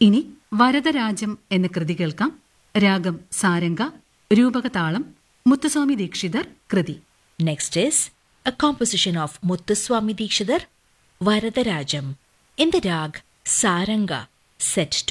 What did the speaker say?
ഇനി വരദരാജം എന്ന കൃതി കേൾക്കാം. രാഗം സാരംഗ, രൂപകതാളം മുത്തുസ്വാമി ദീക്ഷിതർ കൃതി. Next is a composition of Muthuswami Dikshidhar, Varadarajam, in the rag Saranga, set to